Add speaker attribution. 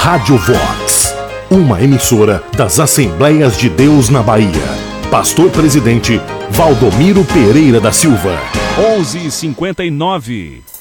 Speaker 1: Rádio Vox, uma emissora das Assembleias de Deus na Bahia. Pastor Presidente Valdomiro Pereira da Silva.
Speaker 2: 11h59.